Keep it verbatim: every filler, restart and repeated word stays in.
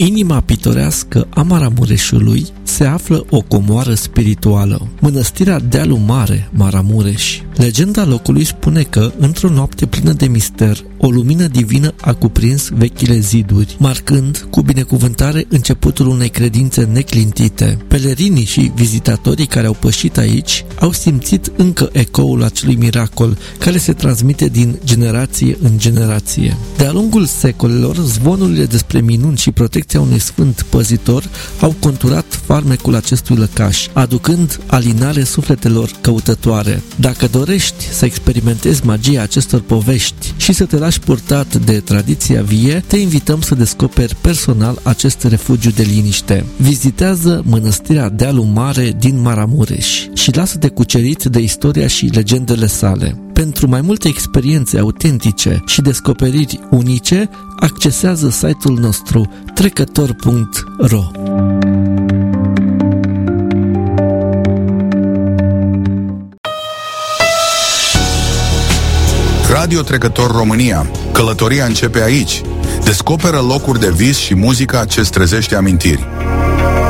inima pitorească a Maramureșului se află o comoară spirituală, mănăstirea Dealul Mare, Maramureș. Legenda locului spune că, într-o noapte plină de mister, o lumină divină a cuprins vechile ziduri, marcând cu binecuvântare începutul unei credințe neclintite. Pelerinii și vizitatorii care au pășit aici au simțit încă ecoul acelui miracol care se transmite din generație în generație. De-a lungul secolelor, zvonurile despre minuni și protecția unui sfânt păzitor au conturat farmecul acestui lăcaș, aducând alinare sufletelor căutătoare. Dacă dorești să experimentezi magia acestor povești și să te lași purtat de tradiția vie, te invităm să descoperi personal acest refugiu de liniște. Vizitează mănăstirea Dealul Mare din Maramureș și lasă-te cucerit de istoria și legendele sale. Pentru mai multe experiențe autentice și descoperiri unice, accesează site-ul nostru trecător punct ro. Radio Trecător România. Călătoria începe aici. Descoperă locuri de vis și muzica ce-ți trezește amintiri.